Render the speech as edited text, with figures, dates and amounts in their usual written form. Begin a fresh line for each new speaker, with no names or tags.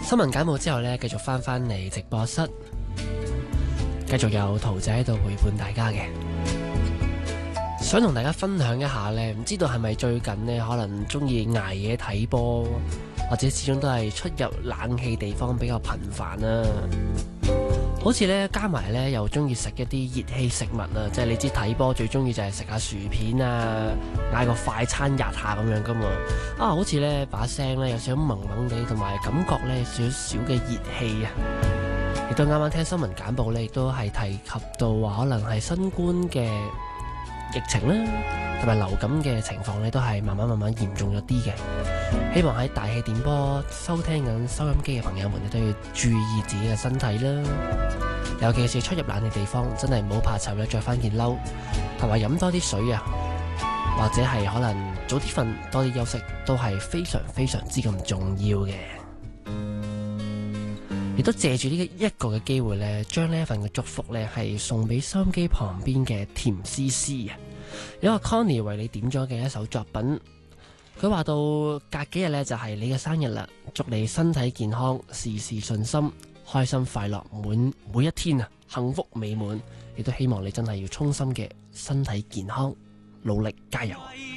新聞簡報之後呢，繼續翻嚟直播室，繼續有桃仔喺度陪伴大家嘅。想同大家分享一下呢，唔知道係咪最近呢，可能中意捱夜睇波，或者始終都係出入冷氣地方比較頻繁啦。好似呢，加埋呢，又中意食一啲熱氣食物啊，即係你知睇波最中意就係食下薯片啊，嗌個快餐吔下咁樣噶嘛。好似呢把聲呢，有少少懵懵地，同埋感覺呢，少少嘅熱氣啊。亦都啱啱聽新聞簡報呢，亦都係提及到話可能係新冠嘅疫情啦，同埋流感嘅情況呢，都係慢慢嚴重咗啲嘅。希望喺大氣電波收聽緊收音機嘅朋友們，都要注意自己嘅身體啦。尤其是出入冷嘅地方，真係唔好怕醜咧，着翻件褸，同埋飲多啲水啊，或者係可能早啲瞓，多啲休息，都係非常之咁重要嘅。亦都借住呢一個嘅機會呢，將呢一份嘅祝福呢，係送俾收音機旁邊嘅甜絲絲啊！有個 Connie 為你點咗嘅一首作品，佢話到隔幾日呢，就係你嘅生日啦，祝你身體健康，事事順心，開心快樂，每一天啊，幸福美滿，亦都希望你真係要衷心嘅身體健康，努力加油。